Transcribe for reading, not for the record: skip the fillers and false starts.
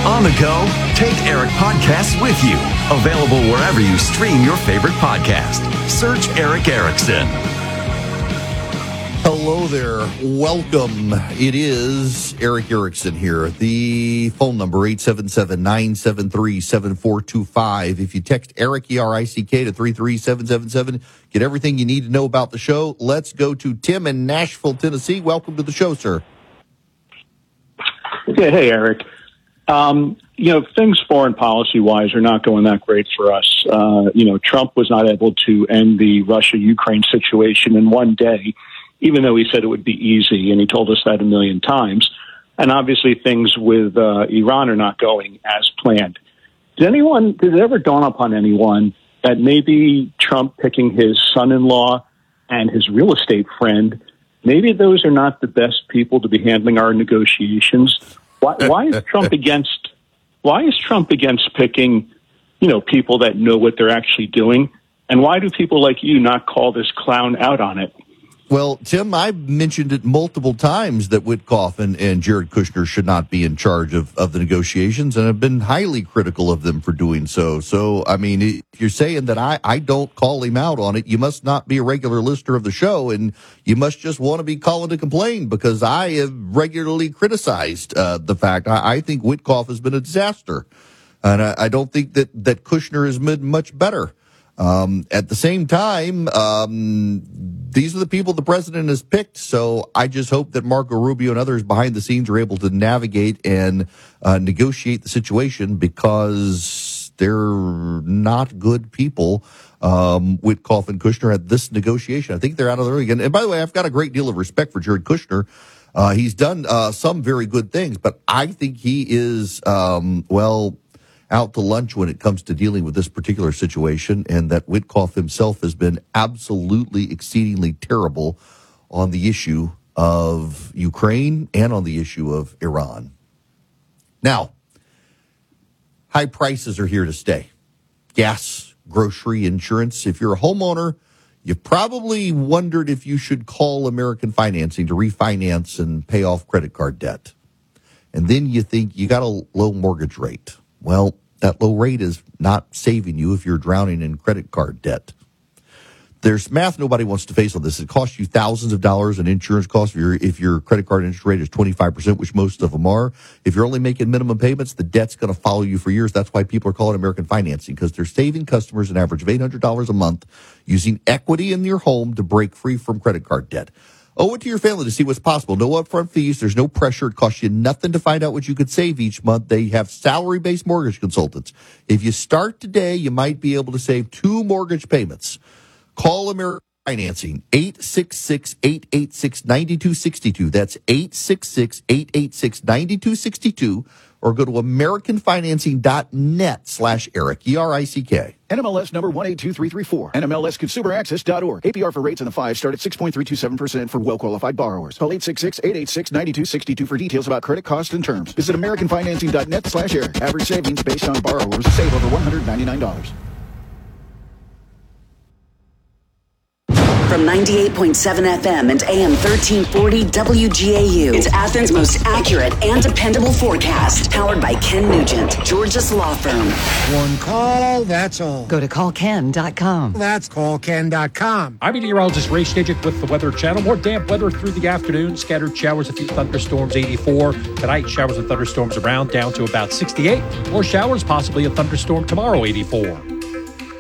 On the go, Take Eric podcasts with you. Available wherever you stream your favorite podcast. Search Eric Erickson. Hello there. Welcome. It is Eric Erickson here. The phone number, 877-973-7425. If you text Eric, E-R-I-C-K, to 33777, get everything you need to know about the show. Let's go to Tim in Nashville, Tennessee. Welcome to the show, sir. Yeah, hey, Eric. Things foreign policy-wise are not going that great for us. Trump was not able to end the Russia-Ukraine situation in one day, even though he said it would be easy, and he told us that a million times. And obviously things with Iran are not going as planned. Did it ever dawn upon anyone that maybe Trump picking his son-in-law and his real estate friend, maybe those are not the best people to be handling our negotiations? Why is Trump against picking, people that know what they're actually doing? And why do people like you not call this clown out on it? Well, Tim, I've mentioned it multiple times that Witkoff and Jared Kushner should not be in charge of the negotiations, and I've been highly critical of them for doing so. So, I mean, if you're saying that I don't call him out on it, you must not be a regular listener of the show, and you must just want to be calling to complain, because I have regularly criticized the fact. I think Witkoff has been a disaster, and I don't think that Kushner has been much better. At the same time, these are the people the president has picked, so I just hope that Marco Rubio and others behind the scenes are able to navigate and negotiate the situation, because they're not good people, Witkoff and Kushner, at this negotiation. I think they're out of the league. And by the way, I've got a great deal of respect for Jared Kushner. He's done some very good things, but I think he is, out to lunch when it comes to dealing with this particular situation, and that Witkoff himself has been absolutely exceedingly terrible on the issue of Ukraine and on the issue of Iran. Now, high prices are here to stay. Gas, grocery, insurance. If you're a homeowner, you've probably wondered if you should call American Financing to refinance and pay off credit card debt. And then you think you got a low mortgage rate. Well, that low rate is not saving you if you're drowning in credit card debt. There's math nobody wants to face on this. It costs you thousands of dollars in insurance costs if your credit card interest rate is 25%, which most of them are. If you're only making minimum payments, the debt's going to follow you for years. That's why people are calling American Financing, because they're saving customers an average of $800 a month using equity in your home to break free from credit card debt. Owe it to your family to see what's possible. No upfront fees. There's no pressure. It costs you nothing to find out what you could save each month. They have salary-based mortgage consultants. If you start today, you might be able to save 2 mortgage payments. Call American Financing, 866-886-9262. That's 866-886-9262. Or go to AmericanFinancing.net/Eric, E-R-I-C-K. NMLS number 182334. NMLSConsumerAccess.org. APR for rates in the 5 start at 6.327% for well-qualified borrowers. Call 866-886-9262 for details about credit costs and terms. Visit AmericanFinancing.net/Eric. Average savings based on borrowers save over $199. From 98.7 FM and AM 1340 WGAU. It's Athens' most accurate and dependable forecast. Powered by Ken Nugent, Georgia's law firm. One call, that's all. Go to callken.com. That's callken.com. I'm meteorologist Ray Stidgick with the Weather Channel. More damp weather through the afternoon. Scattered showers, a few thunderstorms, 84. Tonight, showers and thunderstorms around, down to about 68. More showers, possibly a thunderstorm tomorrow, 84.